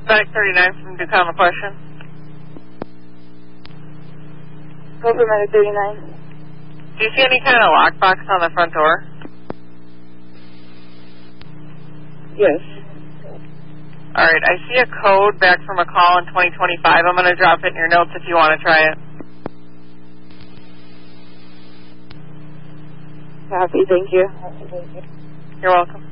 Back 39 from Ducom, a question. Go for Medic 39. Do you see any kind of lockbox on the front door? Yes. All right, I see a code back from a call in 2025. I'm going to drop it in your notes if you want to try it. Copy, thank you. You're welcome.